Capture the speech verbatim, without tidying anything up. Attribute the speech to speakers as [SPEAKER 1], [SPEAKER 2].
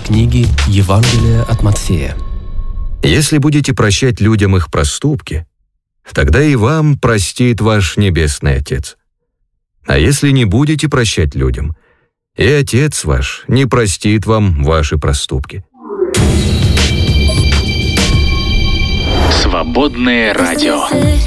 [SPEAKER 1] книги Евангелия от Матфея.
[SPEAKER 2] Если будете прощать людям их проступки, тогда и вам простит ваш Небесный Отец. А если не будете прощать людям, и Отец ваш не простит вам ваши проступки.
[SPEAKER 3] Свободное радио.